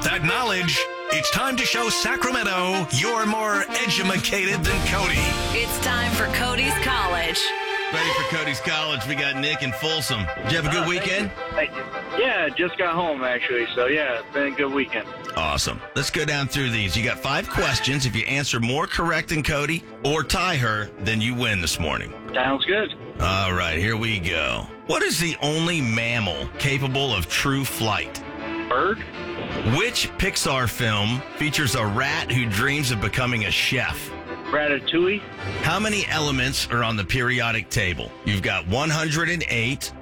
up that knowledge. It's time to show Sacramento you're more edumacated than Cody. It's time for Cody's College. Ready for Cody's College. We got Nick in Folsom. Did you have a good weekend? Thank you. Yeah, just got home, actually. So, yeah, it's been a good weekend. Awesome. Let's go down through these. You got 5 questions. If you answer more correct than Cody or tie her, then you win this morning. Sounds good. All right, here we go. What is the only mammal capable of true flight? Bird? Which Pixar film features a rat who dreams of becoming a chef? Ratatouille? How many elements are on the periodic table? You've got 108,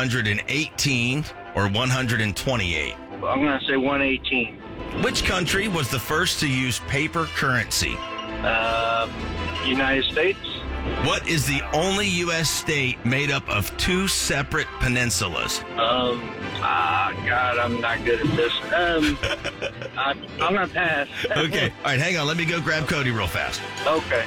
118, or 128. I'm going to say 118. Which country was the first to use paper currency? United States? What is the only U.S. state made up of 2 separate peninsulas? God, I'm not good at this. I'm going to pass. Okay. All right, hang on. Let me go grab Cody real fast. Okay.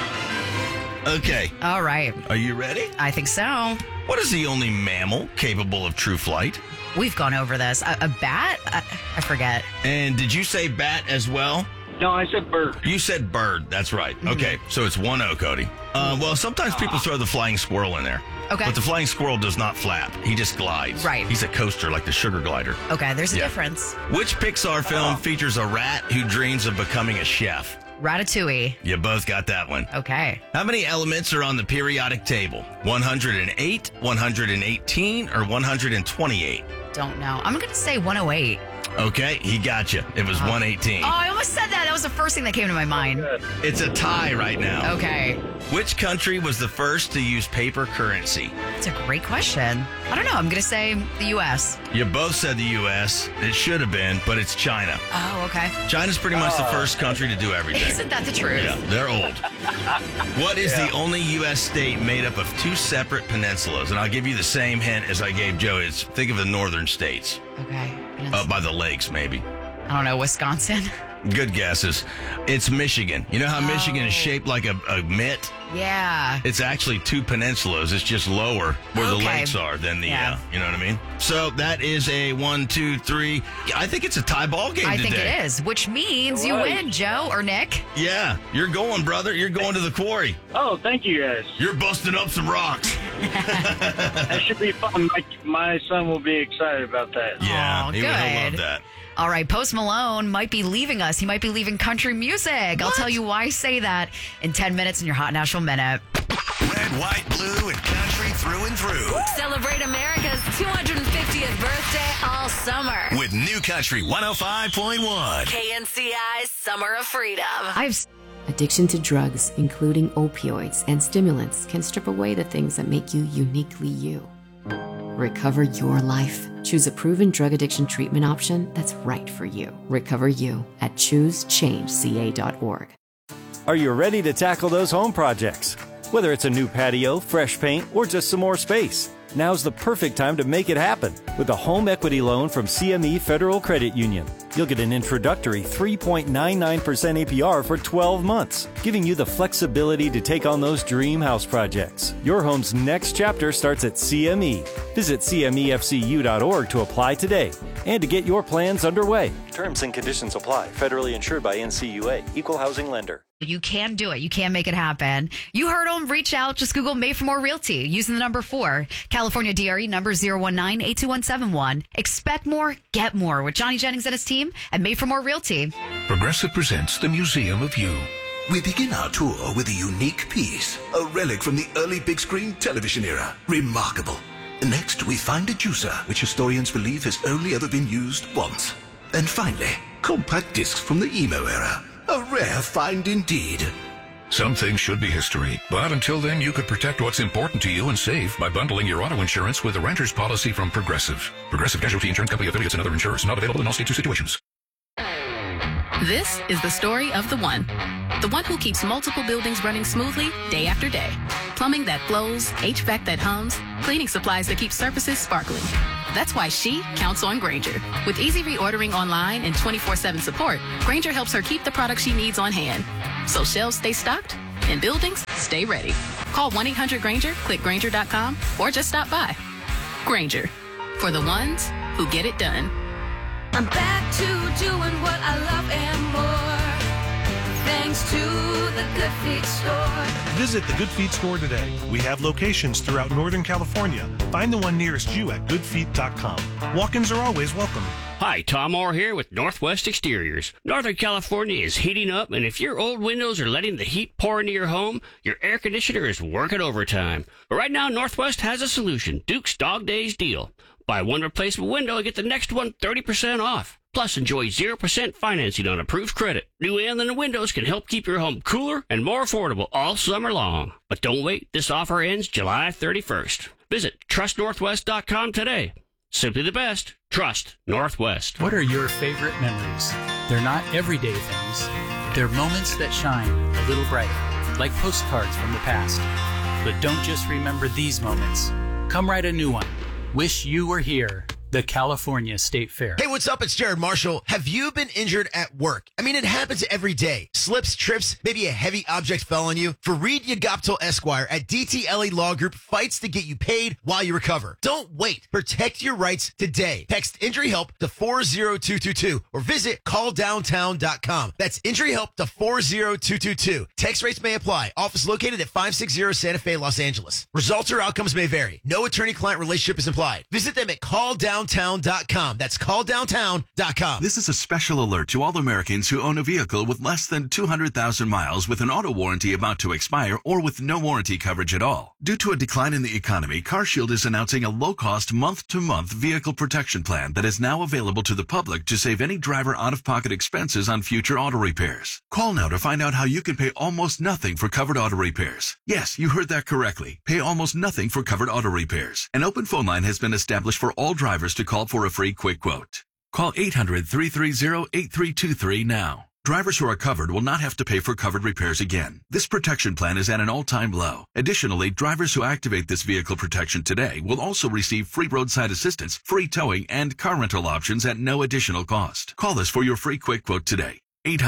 Okay. All right. Are you ready? I think so. What is the only mammal capable of true flight? We've gone over this. A bat? I forget. And did you say bat as well? No, I said bird. You said bird. That's right. Okay, so it's 1-0, Cody. Well, sometimes people throw the flying squirrel in there. Okay. But the flying squirrel does not flap. He just glides. Right. He's a coaster like the sugar glider. Okay, there's a difference. Which Pixar film features a rat who dreams of becoming a chef? Ratatouille. You both got that one. Okay. How many elements are on the periodic table? 108, 118, or 128? Don't know. I'm going to say 108. Okay, he got you. It was 118. Oh, I almost said that. That was the first thing that came to my mind. It's a tie right now. Okay. Which country was the first to use paper currency? That's a great question. I don't know. I'm going to say the U.S. You both said the U.S. It should have been, but it's China. Oh, okay. China's pretty much the first country to do everything. Isn't that the truth? Yeah, they're old. What is the only U.S. state made up of 2 separate peninsulas? And I'll give you the same hint as I gave Joe. It's think of the northern states. Okay. Up by the lakes, maybe. I don't know. Wisconsin? Good guesses. It's Michigan. You know how Michigan is shaped like a mitt? Yeah. It's actually 2 peninsulas. It's just lower where the lakes are than the, you know what I mean? So that is a 1, 2, 3. I think it's a tie ball game today. I think it is, which means you win, Joe or Nick. Yeah, you're going, brother. You're going to the quarry. Oh, thank you, guys. You're busting up some rocks. That should be fun. My son will be excited about that. Yeah, Oh, he'll love that. All right, Post Malone might be leaving us. He might be leaving country music. I'll tell you why I say that in 10 minutes in your Hot National Minute. Red, white, blue, and country through and through. Celebrate America's 250th birthday all summer. With New Country 105.1. KNCI's Summer of Freedom. Addiction to drugs, including opioids and stimulants, can strip away the things that make you uniquely you. Recover your life. Choose a proven drug addiction treatment option that's right for you. Recover you at choosechangeca.org. Are you ready to tackle those home projects? Whether it's a new patio, fresh paint, or just some more space, now's the perfect time to make it happen with a home equity loan from CME Federal Credit Union. You'll get an introductory 3.99% APR for 12 months, giving you the flexibility to take on those dream house projects. Your home's next chapter starts at CME. Visit CMEFCU.org to apply today and to get your plans underway. Terms and conditions apply. Federally insured by NCUA. Equal housing lender. You can do it. You can make it happen. You heard them. Reach out. Just Google Made for More Realty using the number 4. California DRE number 019-82171. Expect more, get more with Johnny Jennings and his team at Made for More Realty. Progressive presents the Museum of You. We begin our tour with a unique piece, a relic from the early big screen television era. Remarkable. Next, we find a juicer, which historians believe has only ever been used once. And finally, compact discs from the emo era. A rare find indeed. Some things should be history, but until then you could protect what's important to you and save by bundling your auto insurance with a renter's policy from Progressive. Progressive Casualty Insurance Company affiliates and other insurers. Not available in all states or situations. This is the story of the one who keeps multiple buildings running smoothly day after day. Plumbing that flows, HVAC that hums, cleaning supplies that keep surfaces sparkling. That's why she counts on Grainger. With easy reordering online and 24/7 support, Grainger helps her keep the products she needs on hand. So shelves stay stocked and buildings stay ready. Call 1-800-GRAINGER, click Grainger.com, or just stop by. Grainger, for the ones who get it done. I'm back to doing what I love and more. Thanks to the Good Feet store. Visit the Good Feet store today. We have locations throughout Northern California. Find the one nearest you at goodfeet.com. Walk-ins are always welcome. Hi, Tom Orr here with Northwest Exteriors. Northern California is heating up, and if your old windows are letting the heat pour into your home, your air conditioner is working overtime. But right now, Northwest has a solution, Duke's Dog Days deal. Buy one replacement window and get the next one 30% off. Plus, enjoy 0% financing on approved credit. New and windows can help keep your home cooler and more affordable all summer long. But don't wait. This offer ends July 31st. Visit trustnorthwest.com today. Simply the best. Trust Northwest. What are your favorite memories? They're not everyday things. They're moments that shine a little brighter, like postcards from the past. But don't just remember these moments. Come write a new one. Wish you were here. The California State Fair. Hey, what's up? It's Jared Marshall. Have you been injured at work? I mean, it happens every day. Slips, trips, maybe a heavy object fell on you. Fareed Yagaptal Esquire at DTLE Law Group fights to get you paid while you recover. Don't wait. Protect your rights today. Text Injury Help to 40222 or visit calldowntown.com. That's Injury Help to 40222. Text rates may apply. Office located at 560 Santa Fe, Los Angeles. Results or outcomes may vary. No attorney-client relationship is implied. Visit them at calldowntown.com. That's calldowntown.com. This is a special alert to all Americans who own a vehicle with less than 200,000 miles with an auto warranty about to expire or with no warranty coverage at all. Due to a decline in the economy, CarShield is announcing a low-cost month-to-month vehicle protection plan that is now available to the public to save any driver out-of-pocket expenses on future auto repairs. Call now to find out how you can pay almost nothing for covered auto repairs. Yes, you heard that correctly. Pay almost nothing for covered auto repairs. An open phone line has been established for all drivers to call for a free quick quote. Call 800-330-8323 now. Drivers who are covered will not have to pay for covered repairs again. This protection plan is at an all-time low. Additionally, drivers who activate this vehicle protection today will also receive free roadside assistance, free towing, and car rental options at no additional cost. Call us for your free quick quote today.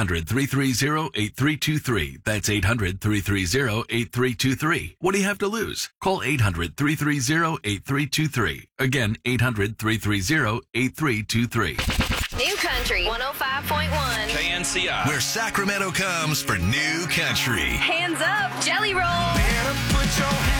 800-330-8323. That's 800-330-8323. What do you have to lose? Call 800-330-8323. Again, 800-330-8323. New Country 105.1 KNCI, where Sacramento comes for New Country. Hands up, Jelly Roll. Better put your hands